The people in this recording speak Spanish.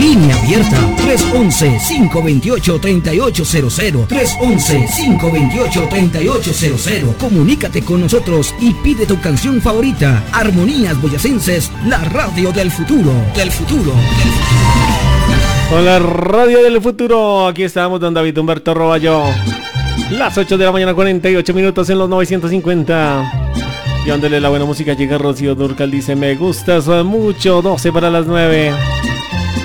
Línea abierta 311-528-3800. 311-528-3800. Comunícate con nosotros y pide tu canción favorita. Armonías Boyacenses, la radio del futuro. Con la radio del futuro, aquí estamos don David Humberto Roballo. Las 8 de la mañana, 48 minutos en los 950. Llevándole la buena música, llega Rocío Durcal, dice me gustas mucho, 12 para las 9.